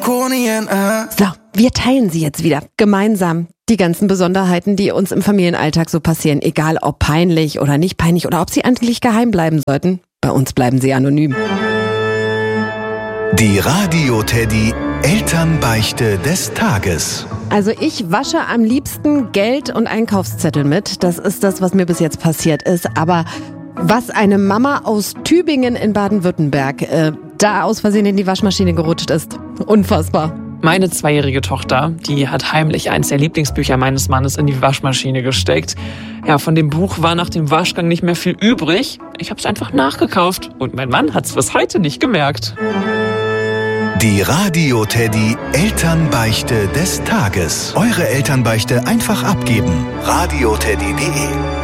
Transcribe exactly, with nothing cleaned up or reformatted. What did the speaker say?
draconian. Uh. So, wir teilen sie jetzt wieder. Gemeinsam. Die ganzen Besonderheiten, die uns im Familienalltag so passieren. Egal ob peinlich oder nicht peinlich oder ob sie eigentlich geheim bleiben sollten. Bei uns bleiben sie anonym. Die Radio-Teddy Elternbeichte des Tages. Also ich wasche am liebsten Geld und Einkaufszettel mit. Das ist das, was mir bis jetzt passiert ist. Aber was eine Mama aus Tübingen in Baden-Württemberg äh, da aus Versehen in die Waschmaschine gerutscht ist. Unfassbar. Meine zweijährige Tochter, die hat heimlich eins der Lieblingsbücher meines Mannes in die Waschmaschine gesteckt. Ja, von dem Buch war nach dem Waschgang nicht mehr viel übrig. Ich habe es einfach nachgekauft und mein Mann hat es bis heute nicht gemerkt. Die Radio-Teddy Elternbeichte des Tages. Eure Elternbeichte einfach abgeben. radioteddy punkt de